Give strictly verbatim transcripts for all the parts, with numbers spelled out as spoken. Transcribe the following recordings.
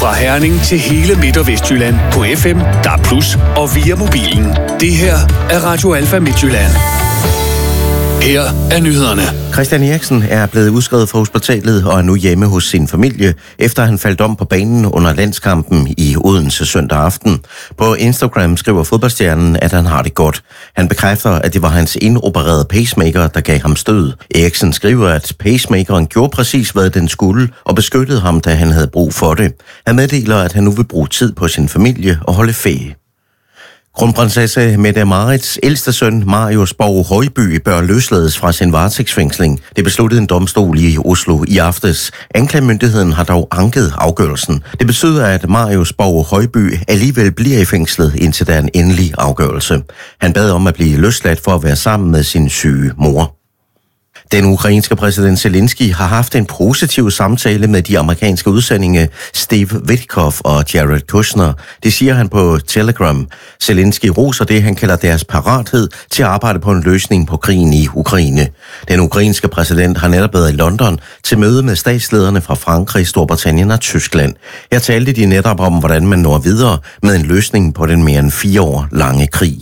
Fra Herning til hele Midt- og Vestjylland på F M, D A B plus, og via mobilen. Det her er Radio Alfa Midtjylland. Her er nyhederne. Christian Eriksen er blevet udskrevet fra hospitalet og er nu hjemme hos sin familie, efter han faldt om på banen under landskampen i Odense søndag aften. På Instagram skriver fodboldstjernen, at han har det godt. Han bekræfter, at det var hans indopererede pacemaker, der gav ham stød. Eriksen skriver, at pacemakeren gjorde præcis, hvad den skulle, og beskyttede ham, da han havde brug for det. Han meddeler, at han nu vil bruge tid på sin familie og holde ferie. Kronprinsesse Mette-Marits ældste søn, Marius Borg Højby, bør løslades fra sin varetægtsfængsling. Det besluttede en domstol i Oslo i aftes. Anklagemyndigheden har dog anket afgørelsen. Det betyder, at Marius Borg Højby alligevel bliver i fængslet, indtil der er en endelig afgørelse. Han bad om at blive løsladt for at være sammen med sin syge mor. Den ukrainske præsident Zelensky har haft en positiv samtale med de amerikanske udsendinge Steve Witkoff og Jared Kushner. Det siger han på Telegram. Zelensky roser det, han kalder deres parathed til at arbejde på en løsning på krigen i Ukraine. Den ukrainske præsident har netop været i London til møde med statslederne fra Frankrig, Storbritannien og Tyskland. Her talte de netop om, hvordan man når videre med en løsning på den mere end fire år lange krig.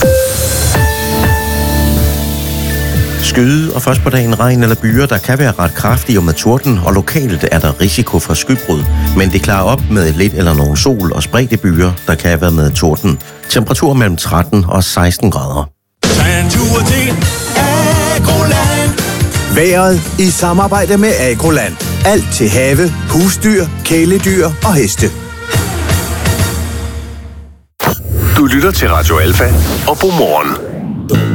Skyde og først på dagen regn eller byer, der kan være ret kraftige og med torden, og lokalt er der risiko for skybrud. Men det klarer op med lidt eller nogen sol og spredte byer, der kan være med torden. Temperatur mellem tretten og seksten grader. Vejret i samarbejde med Agroland. Alt til have, husdyr, kæledyr og heste. Du lytter til Radio Alfa og God morgen.